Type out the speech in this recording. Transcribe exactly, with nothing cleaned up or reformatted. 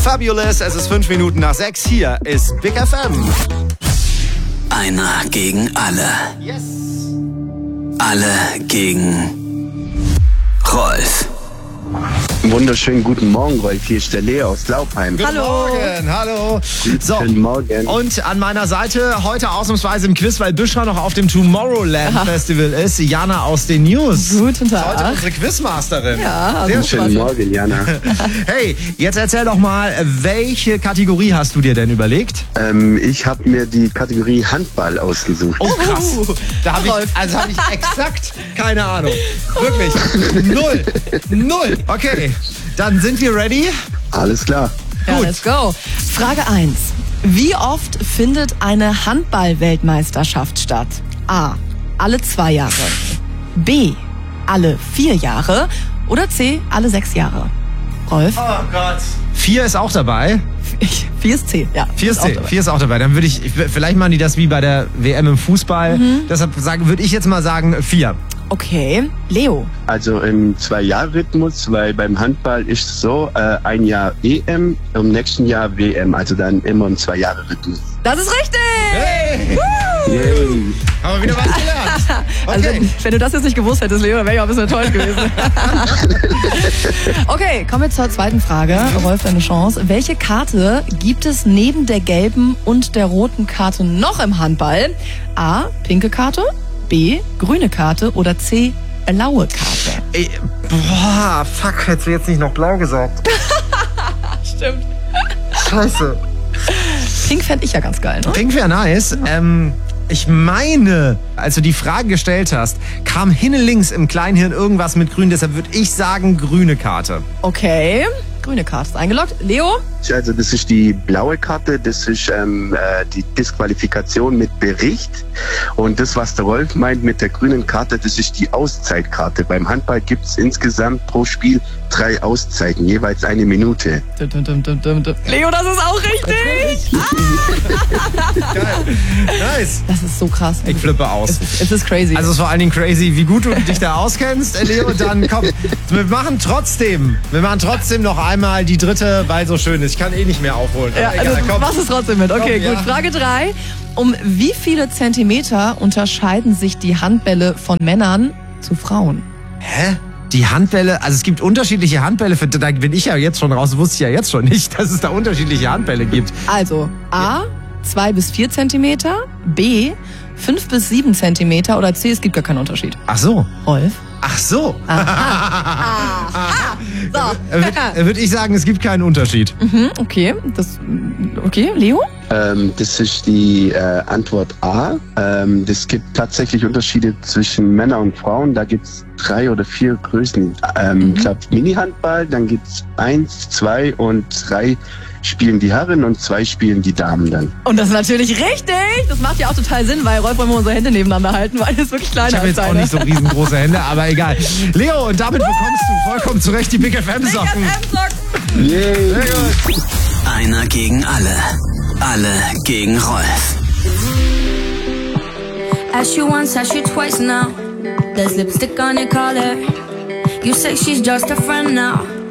Fabulous, es ist fünf Minuten nach sechs. Hier ist Big F M. Einer gegen alle. Yes. Alle gegen Rolf. Wunderschönen guten Morgen, Rolf. Hier ist der Leo aus Laubheim. Guten Hallo. Morgen, hallo. So, Guten Morgen. und an meiner Seite heute ausnahmsweise im Quiz, weil Büschra noch auf dem Tomorrowland Aha. Festival ist, Jana aus den News. Guten Tag. Heute unsere Quizmasterin. Ja, Sehr also schön. Schönen Morgen, Jana. Hey, jetzt erzähl doch mal, welche Kategorie hast du dir denn überlegt? ähm, ich habe mir die Kategorie Handball ausgesucht. Oh krass, da habe Rolf. ich, also habe ich exakt keine Ahnung. Wirklich, null, null. Okay, dann sind wir ready. Alles klar. Ja, Gut. let's go. Frage eins. Wie oft findet eine Handball-Weltmeisterschaft statt? A. Alle zwei Jahre. B. Alle vier Jahre. Oder C. Alle sechs Jahre. Rolf? Oh Gott. Vier ist auch dabei. Ich, vier ist C. Ja, Vier ist, auch C, dabei. vier ist auch dabei. Dann würde ich, ich- vielleicht machen die das wie bei der W M im Fußball. Deshalb sagen, würde ich jetzt mal sagen vier. Okay. Leo. Also im Zwei-Jahr-Rhythmus, weil beim Handball ist es so, äh, ein Jahr E M, im nächsten Jahr W M, also dann immer im Zwei-Jahre-Rhythmus. Das ist richtig! Hey, Yay. haben wir wieder was gelernt. Also Okay. wenn, wenn du das jetzt nicht gewusst hättest, Leo, dann wäre ich auch ein bisschen enttäuscht gewesen. Okay, kommen wir zur zweiten Frage. Rolf, deine Chance. Welche Karte gibt es neben der gelben und der roten Karte noch im Handball? A. Pinke Karte. B. Grüne Karte. Oder C. Blaue Karte. Ey, boah, fuck, hättest du jetzt nicht noch blau gesagt? Stimmt. Scheiße. Pink fände ich ja ganz geil, ne? Pink wäre nice. Ähm, ich meine, als du die Frage gestellt hast, kam hinten links im Kleinhirn irgendwas mit grün. Deshalb würde ich sagen grüne Karte. Okay. Grüne Karte ist eingeloggt. Leo? Also das ist die blaue Karte, das ist ähm, äh, die Disqualifikation mit Bericht. Und das, was der Rolf meint mit der grünen Karte, das ist die Auszeitkarte. Beim Handball gibt es insgesamt pro Spiel drei Auszeiten, jeweils eine Minute. Dum, dum, dum, dum, dum, dum. Leo, das ist auch richtig! Geil. Nice. Das ist so krass. Ich flippe aus. Es ist, es ist crazy. Also es ist vor allen Dingen crazy, wie gut du dich da auskennst, äh, Leo. Dann komm, wir machen trotzdem, wir machen trotzdem noch einmal die dritte, weil so schön ist. Ich kann eh nicht mehr aufholen. ja, Aber egal, also, komm. machst es trotzdem mit. Okay, Komm, gut. ja. Frage drei. Um wie viele Zentimeter unterscheiden sich die Handbälle von Männern zu Frauen? Hä? Die Handbälle, also es gibt unterschiedliche Handbälle, für, da bin ich ja jetzt schon raus, wusste ich ja jetzt schon nicht, dass es da unterschiedliche Handbälle gibt. Also A, zwei bis vier Zentimeter, B, fünf bis sieben Zentimeter oder C, es gibt gar keinen Unterschied. Ach so. Rolf? Ach so. So. Würde würd ich sagen, es gibt keinen Unterschied. Mhm, okay, das, okay, Leo? Ähm, das ist die äh, Antwort A. Ähm, es gibt tatsächlich Unterschiede zwischen Männern und Frauen. Da gibt es drei oder vier Größen. Ähm, Mhm. Ich glaube Mini-Handball, dann gibt es eins, zwei und drei spielen die Herren und zwei spielen die Damen dann. Und das ist natürlich richtig. Das macht ja auch total Sinn, weil Rolf wollen wir unsere Hände nebeneinander halten, weil es wirklich kleiner Ich habe ist. jetzt auch nicht so riesengroße Hände, aber egal. Leo, und damit bekommst du vollkommen zurecht die Big F M-Socken. Yay! Sehr gut. Einer gegen alle. Alle gegen Rolf. Ask you once, ask you twice now. There's lipstick on your collar. You say she's just a friend now.